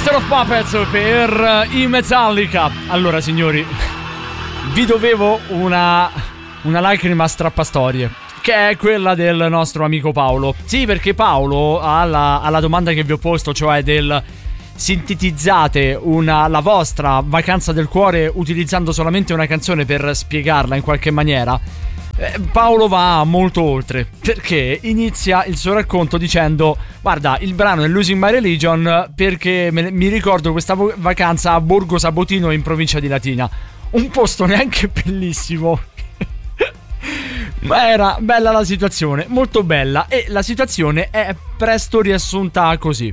Master of Puppets per i Metallica. Allora signori, vi dovevo una lacrima strappastorie, che è quella del nostro amico Paolo. Sì, perché Paolo alla domanda che vi ho posto, cioè del sintetizzate la vostra vacanza del cuore utilizzando solamente una canzone per spiegarla in qualche maniera, Paolo va molto oltre, perché inizia il suo racconto dicendo: guarda, il brano è Losing My Religion perché mi ricordo questa vacanza a Borgo Sabotino in provincia di Latina, un posto neanche bellissimo ma era bella la situazione, molto bella. E la situazione è presto riassunta così: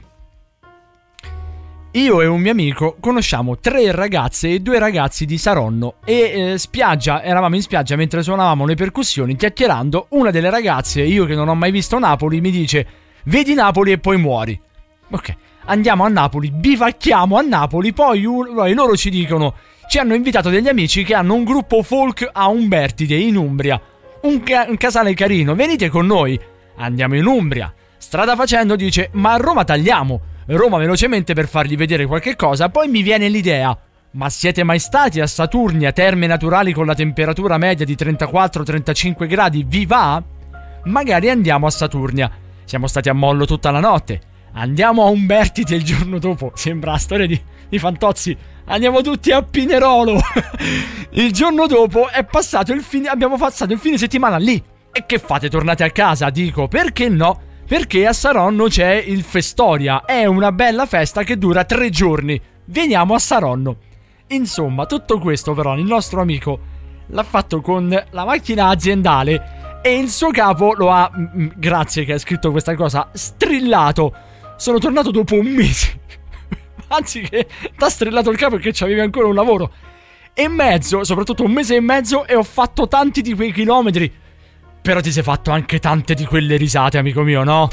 io e un mio amico conosciamo 3 ragazze e 2 ragazzi di Saronno e eravamo in spiaggia mentre suonavamo le percussioni chiacchierando. Una delle ragazze, io che non ho mai visto Napoli, mi dice: vedi Napoli e poi muori. Ok, andiamo a Napoli, bivacchiamo a Napoli, poi loro ci dicono: ci hanno invitato degli amici che hanno un gruppo folk a Umbertide in Umbria, un casale carino, venite con noi. Andiamo in Umbria, strada facendo dice: ma a Roma tagliamo. Roma velocemente per fargli vedere qualche cosa. Poi mi viene l'idea: ma siete mai stati a Saturnia, terme naturali con la temperatura media di 34-35 gradi? Vi va? Magari andiamo a Saturnia. Siamo stati a mollo tutta la notte. Andiamo a Umbertide il giorno dopo. Sembra la storia di Fantozzi. Andiamo tutti a Pinerolo. Il giorno dopo abbiamo passato il fine settimana lì. E che fate? Tornate a casa? Dico, perché no? Perché a Saronno c'è il Festoria. È una bella festa che dura 3 giorni. Veniamo a Saronno. Insomma, tutto questo però il nostro amico l'ha fatto con la macchina aziendale e il suo capo lo ha, grazie che ha scritto questa cosa, strillato. Sono tornato dopo un mese. Anzi che t'ha strillato il capo perché c'avevi ancora un lavoro e mezzo, soprattutto un mese e mezzo, e ho fatto tanti di quei chilometri. Però ti sei fatto anche tante di quelle risate, amico mio, no?